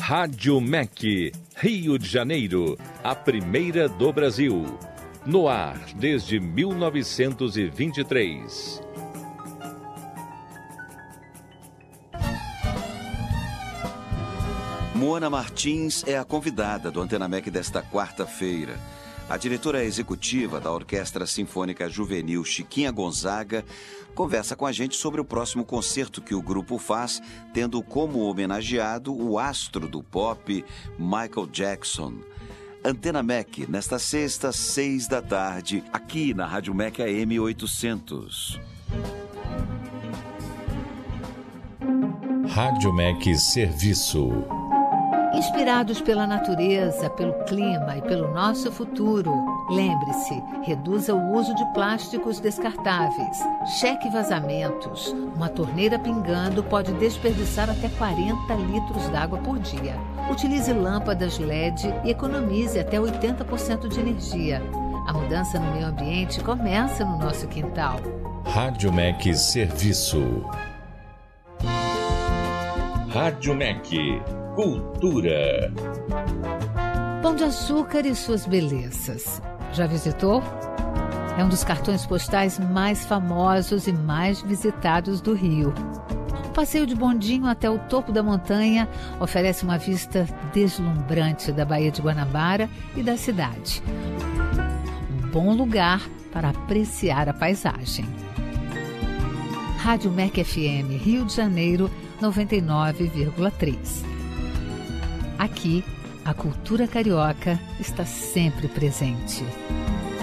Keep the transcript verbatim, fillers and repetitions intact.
Rádio M E C, Rio de Janeiro, a primeira do Brasil. No ar desde mil novecentos e vinte e três. Moana Martins é a convidada do Antena M E C desta quarta-feira. A diretora executiva da Orquestra Sinfônica Juvenil Chiquinha Gonzaga conversa com a gente sobre o próximo concerto que o grupo faz, tendo como homenageado o astro do pop, Michael Jackson. Antena M E C, nesta sexta, seis da tarde, aqui na Rádio M E C A M oitocentos. Rádio M E C Serviço. Inspirados pela natureza, pelo clima e pelo nosso futuro, lembre-se, reduza o uso de plásticos descartáveis. Cheque vazamentos. Uma torneira pingando pode desperdiçar até quarenta litros d'água por dia. Utilize lâmpadas L E D e economize até oitenta por cento de energia. A mudança no meio ambiente começa no nosso quintal. Rádio M E C Serviço. Rádio M E C Cultura. Pão de Açúcar e suas belezas. Já visitou? É um dos cartões postais mais famosos e mais visitados do Rio. O passeio de bondinho até o topo da montanha oferece uma vista deslumbrante da Baía de Guanabara e da cidade. Um bom lugar para apreciar a paisagem. Rádio M E C F M, Rio de Janeiro, noventa e nove vírgula três. Aqui, a cultura carioca está sempre presente.